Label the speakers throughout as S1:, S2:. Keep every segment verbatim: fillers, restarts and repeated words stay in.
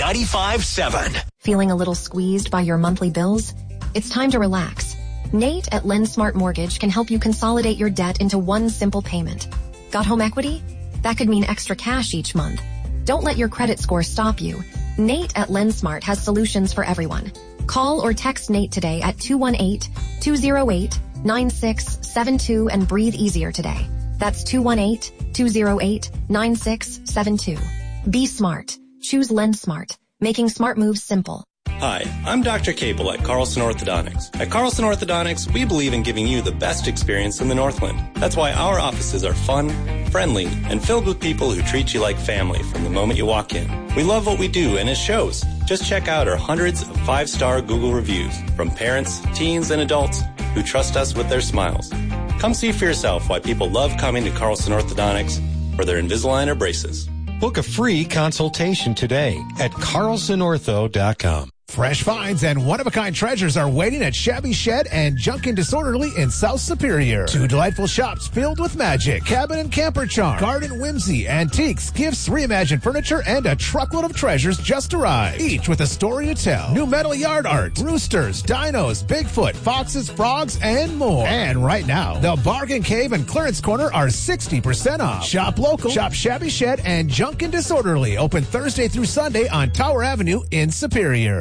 S1: ninety-five seven.
S2: Feeling a little squeezed by your monthly bills? It's time to relax. Nate at LendSmart Mortgage can help you consolidate your debt into one simple payment. Got home equity? That could mean extra cash each month. Don't let your credit score stop you. Nate at LendSmart has solutions for everyone. Call or text Nate today at two one eight, two oh eight, nine six seven two and breathe easier today. That's two one eight, two oh eight, nine six seven two. Be smart. Choose LendSmart, making smart moves simple.
S3: Hi, I'm Doctor Cable at Carlson Orthodontics. At Carlson Orthodontics, we believe in giving you the best experience in the Northland. That's why our offices are fun, friendly, and filled with people who treat you like family from the moment you walk in. We love what we do, and it shows. Just check out our hundreds of five-star Google reviews from parents, teens, and adults who trust us with their smiles. Come see for yourself why people love coming to Carlson Orthodontics for their Invisalign or braces.
S4: Book a free consultation today at carlson ortho dot com.
S5: Fresh finds and one-of-a-kind treasures are waiting at Shabby Shed and Junkin' Disorderly in South Superior. Two delightful shops filled with magic, cabin and camper charm, garden whimsy, antiques, gifts, reimagined furniture, and a truckload of treasures just arrived, each with a story to tell. New metal yard art, roosters, dinos, Bigfoot, foxes, frogs, and more. And right now, the Bargain Cave and Clearance Corner are sixty percent off. Shop local, shop Shabby Shed and Junkin' Disorderly, open Thursday through Sunday on Tower Avenue in Superior.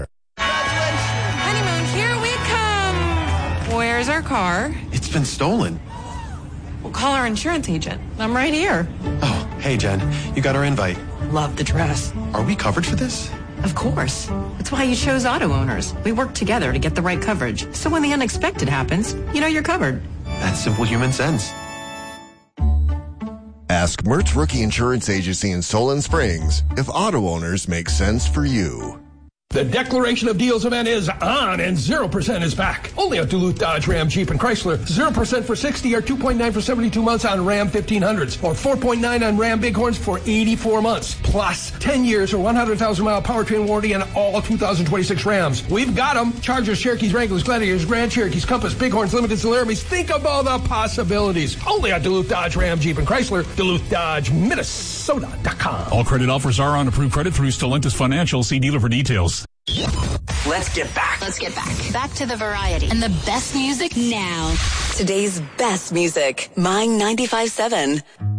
S6: Where's our car?
S7: It's been stolen.
S6: We'll call our insurance agent. I'm right here.
S7: Oh, hey, Jen. You got our invite.
S6: Love the dress.
S7: Are we covered for this?
S6: Of course. That's why you chose Auto Owners. We work together to get the right coverage. So when the unexpected happens, you know you're covered.
S7: That's simple human sense.
S8: Ask Mertz Rookie Insurance Agency in Solon Springs if Auto Owners make sense for you.
S9: The Declaration of Deals event is on, and zero percent is back. Only at Duluth, Dodge, Ram, Jeep, and Chrysler. zero percent for sixty or two point nine for seventy-two months on Ram fifteen hundreds, or four point nine on Ram Bighorns for eighty-four months. Plus, ten years or one hundred thousand mile powertrain warranty on all two thousand twenty-six Rams. We've got them. Chargers, Cherokees, Wranglers, Gladiators, Grand Cherokees, Compass, Bighorns, Limited, Laramies. Think of all the possibilities. Only at Duluth, Dodge, Ram, Jeep, and Chrysler. Duluth, Dodge, Minnesota dot com.
S10: All credit offers are on approved credit through Stellantis Financial. See dealer for details.
S1: Let's get back.
S11: Let's get back. Back to the variety. And the best music now.
S12: Today's best music. Mine ninety-five seven.